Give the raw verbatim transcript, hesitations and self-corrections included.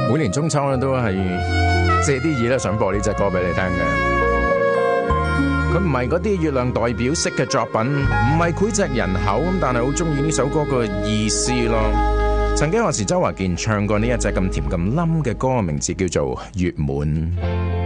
每年中秋咧都係借啲意咧想播呢隻歌俾你聽嘅。佢唔係嗰啲月亮代表式嘅作品，唔係膾炙人口咁，但係好中意呢首歌嘅意思咯。曾經何時周華健唱過呢一隻咁甜咁冧嘅歌，名字叫做《月滿》。